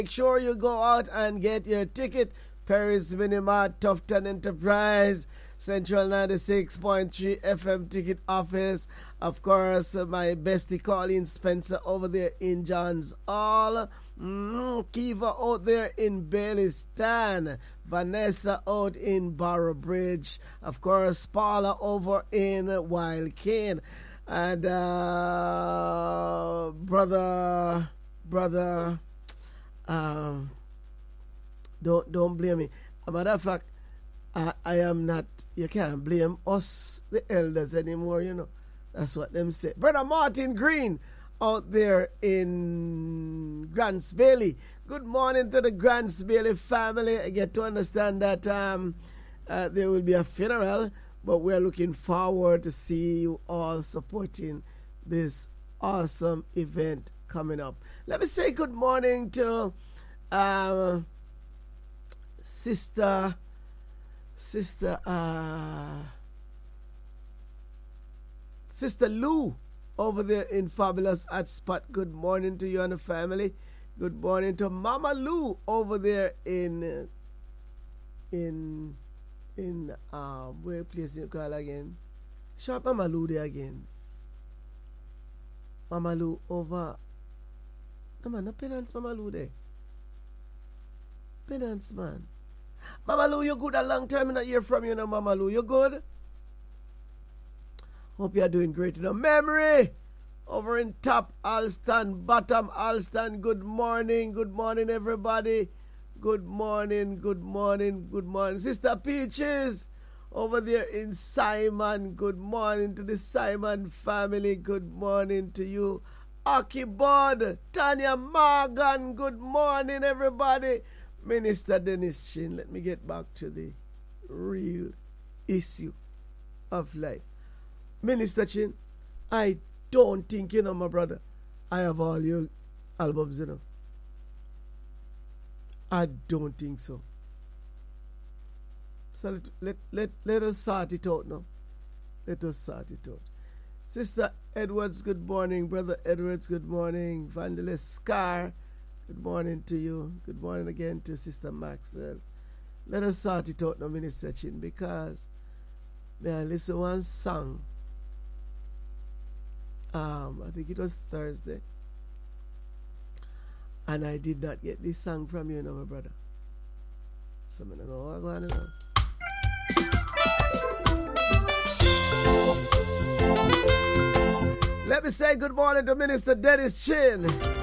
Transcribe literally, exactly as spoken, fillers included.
Make sure you go out and get your ticket. Paris Minimart, Tufton Enterprise, Central ninety-six point three F M Ticket Office. Of course, my bestie Colleen Spencer over there in John's Hall. Mm, Kiva out there in Baileystown. Vanessa out in Barrow Bridge. Of course, Paula over in Wild Cane. And uh, brother, brother, um, don't don't blame me. As a matter of fact, I, I am not, you can't blame us, the elders, anymore, you know. That's what them say. Brother Martin Green out there in Grants Bailey. Good morning to the Grants Bailey family. I get to understand that um, uh, there will be a funeral, but we're looking forward to see you all supporting this awesome event coming up. Let me say good morning to uh, Sister, Sister, uh, Sister Lou over there in Fabulous at Spot. Good morning to you and the family. Good morning to Mama Lou over there in, in, in, uh, where place you call again? Show up Mama Lou there again. Mama Lou over, no man, no penance Mama Lou there. Penance, man. Mama Lou, you good? A long time I not hear from you now, Mama Lou. You good? Hope you're doing great. You know, Memory over in top Alston, bottom Alston. Good morning. Good morning, everybody. Good morning. Good morning. Good morning. Sister Peaches over there in Simon. Good morning to the Simon family. Good morning to you. Aki Bod, Tanya Morgan. Good morning, everybody. Minister Dennis Chin, let me get back to the real issue of life. Minister Chin, I don't think, you know, my brother, I have all your albums, you know. I don't think so. So let, let, let, let us sort it out now. Let us sort it out. Sister Edwards, good morning. Brother Edwards, good morning. Evangelist Scar, good morning to you. Good morning again to Sister Maxwell. Let us sort it out now, Minister Chin, because may I listen to one song. Um, I think it was Thursday. And I did not get this song from you, you know, my brother. So I don't know what's going on. Let me say good morning to Minister Dennis Chin.